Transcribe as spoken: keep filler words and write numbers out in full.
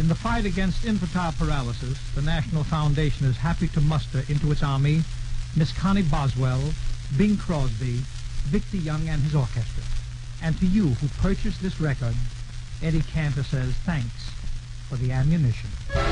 the fight against infantile paralysis, the National Foundation is happy to muster into its army Miss Connie Boswell, Bing Crosby, Victor Young, and his orchestra. And to you who purchased this record, Eddie Cantor says thanks for the ammunition.